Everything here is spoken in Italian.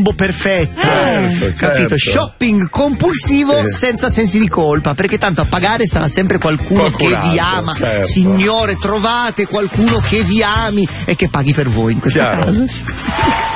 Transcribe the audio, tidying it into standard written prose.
combo perfetto. Capito? Shopping compulsivo senza sensi di colpa, perché tanto a pagare sarà sempre qualcuno che vi ama. Signore, trovate qualcuno che vi ami e che paghi per voi in questo caso.